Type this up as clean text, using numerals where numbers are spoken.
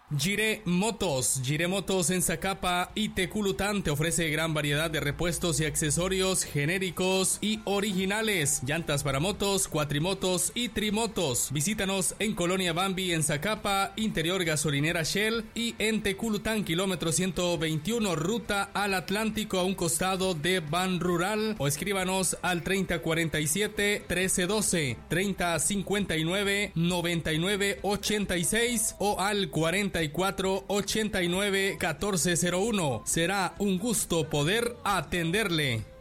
Gire Motos. Gire Motos en Zacapa y Teculután te ofrece gran variedad de repuestos y accesorios genéricos y originales. Llantas para motos, cuatrimotos y trimotos. Visítanos en Colonia Bambi en Zacapa, Interior Gasolinera Shell, y en Teculután, kilómetro 121, ruta al Atlántico, a un costado de Ban Rural, o escríbanos al 3047 1312, 3059 9986 o al 4489 1401. Será un gusto poder atenderle.